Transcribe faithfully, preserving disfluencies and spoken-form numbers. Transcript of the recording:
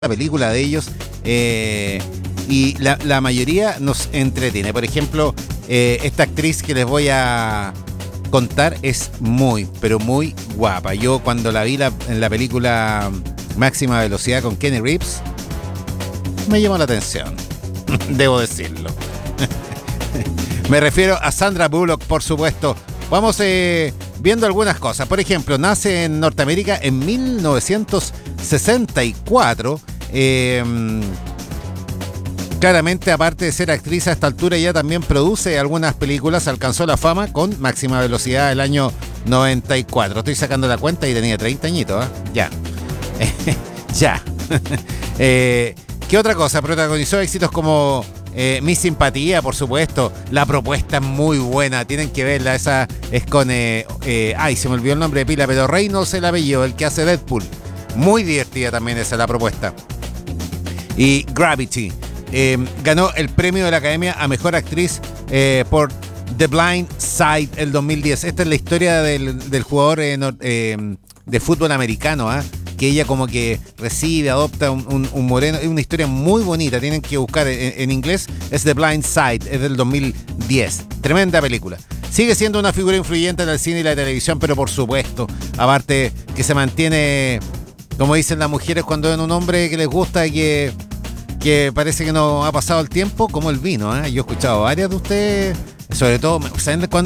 la película de ellos eh, y la, la mayoría nos entretiene. Por ejemplo, eh, esta actriz que les voy a contar es muy, pero muy guapa. Yo cuando la vi la, en la película Máxima Velocidad con Kenny Reeves, me llamó la atención, debo decirlo. Me refiero a Sandra Bullock, por supuesto. Vamos eh, viendo algunas cosas. Por ejemplo, nace en Norteamérica en mil novecientos sesenta y cuatro. Eh, claramente, aparte de ser actriz a esta altura, ella también produce algunas películas. Alcanzó la fama con Máxima Velocidad el año noventa y cuatro. Estoy sacando la cuenta y tenía treinta añitos, ¿eh? Ya. ya. eh, ¿Qué otra cosa? Protagonizó éxitos como eh, Mi Simpatía, por supuesto. La Propuesta es muy buena, tienen que verla. Esa es con... Eh, eh, ay, se me olvidó el nombre de pila, pero Reynolds el apellido, el que hace Deadpool. Muy divertida también esa, La Propuesta. Y Gravity. Eh, ganó el premio de la Academia a Mejor Actriz eh, por The Blind Side el dos mil diez. Esta es la historia del, del jugador eh, no, eh, de fútbol americano, ¿eh? que ella como que recibe, adopta un, un, un moreno. Es una historia muy bonita, tienen que buscar en, en inglés. Es The Blind Side, es del dos mil diez. Tremenda película. Sigue siendo una figura influyente en el cine y la televisión, pero por supuesto, aparte que se mantiene, como dicen las mujeres cuando ven un hombre que les gusta y que, que parece que no ha pasado el tiempo, como el vino, ¿eh? Yo he escuchado varias de ustedes, sobre todo, ¿saben cuando